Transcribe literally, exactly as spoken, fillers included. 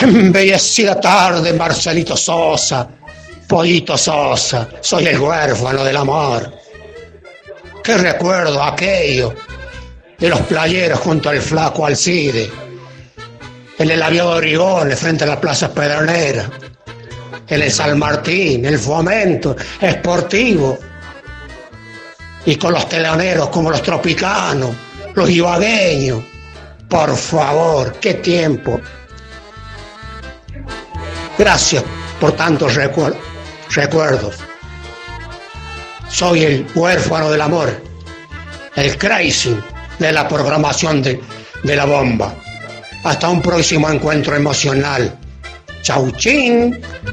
Embellecida tarde, Marcelito Sosa, Pollito Sosa, soy el huérfano del amor. Qué recuerdo aquello de los playeros junto al flaco Alcide, en el avión de Origones frente a la Plaza Pedronera, en el San Martín, el Fomento Esportivo, y con los teloneros como los Tropicanos, los ibagueños. Por favor, qué tiempo. Gracias por tantos recuer- recuerdos. Soy el huérfano del amor, el crazy de la programación de, de la bomba. Hasta un próximo encuentro emocional. Chau, chin.